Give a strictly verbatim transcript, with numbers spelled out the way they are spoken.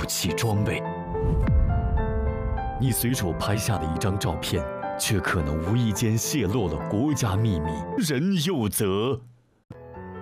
武器装备。你随手拍下的一张照片，却可能无意间泄露了国家秘密，人有责。